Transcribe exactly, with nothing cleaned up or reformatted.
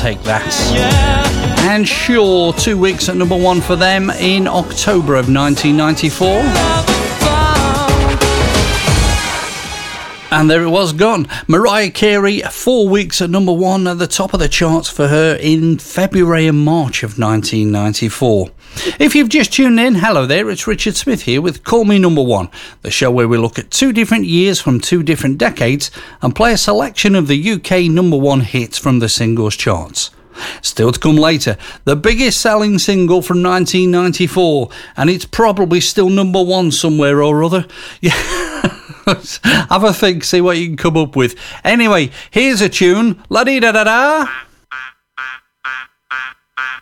Take That. And Sure, two weeks at number one for them in October of nineteen ninety-four. And there it was, gone. Mariah Carey, four weeks at number one at the top of the charts for her in February and March of nineteen ninety-four. If you've just tuned in, hello there, it's Richard Smith here with Call Me Number One, the show where we look at two different years from two different decades and play a selection of the U K number one hits from the singles charts. Still to come later, the biggest selling single from nineteen ninety-four, and it's probably still number one somewhere or other. Yeah. Have a think, see what you can come up with. Anyway, here's a tune. La-dee-da-da-da.